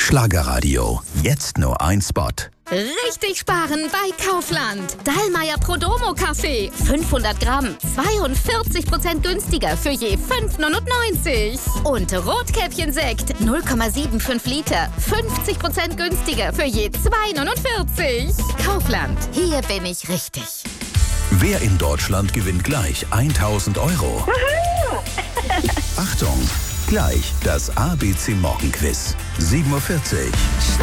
Schlagerradio. Jetzt nur ein Spot. Richtig sparen bei Kaufland. Dallmayr Prodomo Kaffee. 500 Gramm. 42% günstiger für je 5,99. Und Rotkäppchen-Sekt. 0,75 Liter. 50% günstiger für je 2,49. Kaufland. Hier bin ich richtig. Wer in Deutschland gewinnt gleich 1.000 Euro? Achtung, gleich das ABC Morgenquiz. 7:40 Uhr.